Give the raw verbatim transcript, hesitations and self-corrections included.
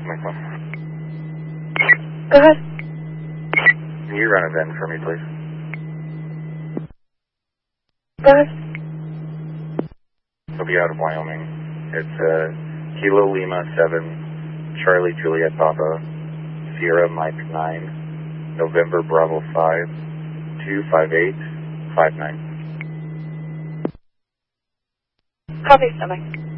my phone. Go ahead. Can you run a V I N for me, please? Go ahead. It'll be out of Wyoming. It's uh, Kilo Lima seven, Charlie Juliet Papa, Sierra Mike nine, November Bravo five, two five eight five nine. Copy, standby.